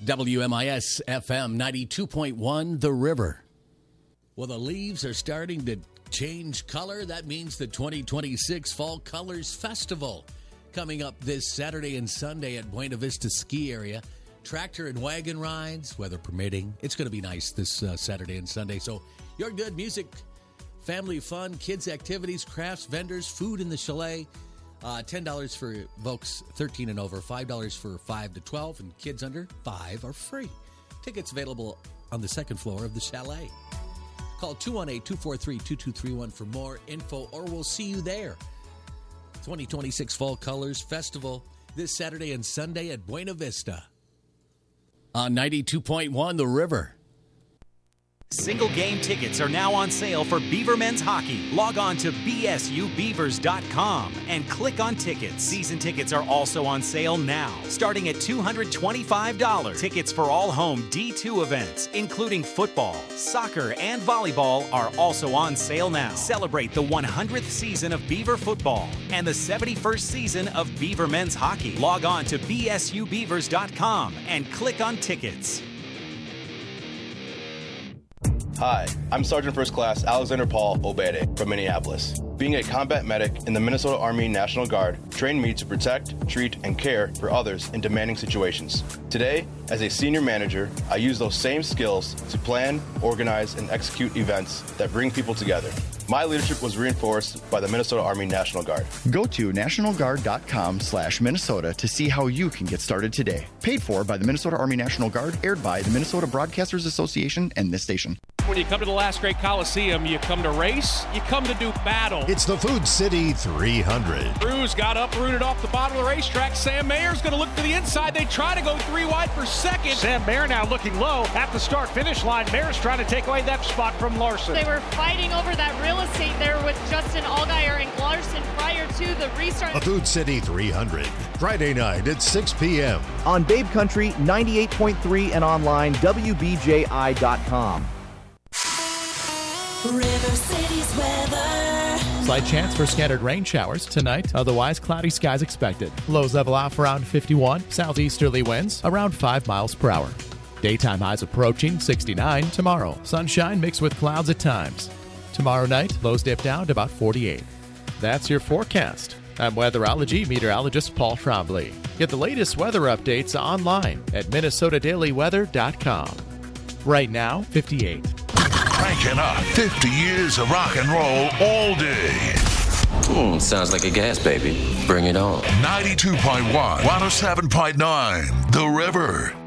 WMIS FM 92.1, The River. Well, the leaves are starting to change color. That means the 2026 Fall Colors Festival coming up this Saturday and Sunday at Buena Vista Ski Area. Tractor and wagon rides, weather permitting. It's going to be nice this Saturday and Sunday. So your good music, family fun, kids activities, crafts, vendors, food in the chalet. $10 for folks 13 and over, $5 for 5 to 12, and kids under 5 are free. Tickets available on the second floor of the chalet. Call 218-243-2231 for more info, or we'll see you there. 2026 Fall Colors Festival this Saturday and Sunday at Buena Vista. On 92.1, The River. Single game tickets are now on sale for Beaver Men's Hockey. Log on to bsubeavers.com and click on tickets. Season tickets are also on sale now, starting at $225. Tickets for all home D2 events, including football, soccer, and volleyball, are also on sale now. Celebrate the 100th season of Beaver football and the 71st season of Beaver Men's Hockey. Log on to bsubeavers.com and click on tickets. Hi, I'm Sergeant First Class Alexander Paul Obede from Minneapolis. Being a combat medic in the Minnesota Army National Guard trained me to protect, treat, and care for others in demanding situations. Today, as a senior manager, I use those same skills to plan, organize, and execute events that bring people together. My leadership was reinforced by the Minnesota Army National Guard. Go to nationalguard.com/Minnesota to see how you can get started today. Paid for by the Minnesota Army National Guard, aired by the Minnesota Broadcasters Association and this station. When you come to the Last Great Coliseum, you come to race, you come to do battle. It's the Food City 300. Cruz got uprooted off the bottom of the racetrack. Sam Mayer's going to look to the inside. They try to go 3 wide for second. Sam Mayer now looking low at the start-finish line. Mayer's trying to take away that spot from Larson. They were fighting over that real estate there with Justin Allgaier and Larson prior to the restart. The Food City 300, Friday night at 6 p.m. on Babe Country 98.3 and online WBJI.com. River City's weather. Slight chance for scattered rain showers tonight. Otherwise, cloudy skies expected. Lows level off around 51. Southeasterly winds around 5 miles per hour. Daytime highs approaching 69 tomorrow. Sunshine mixed with clouds at times. Tomorrow night, lows dip down to about 48. That's your forecast. I'm weatherology meteorologist Paul Trombley. Get the latest weather updates online at minnesotadailyweather.com. Right now, 58. Cranking up 50 years of rock and roll all day. Sounds like a gas baby. Bring it on. 92.1, 107.9, The River.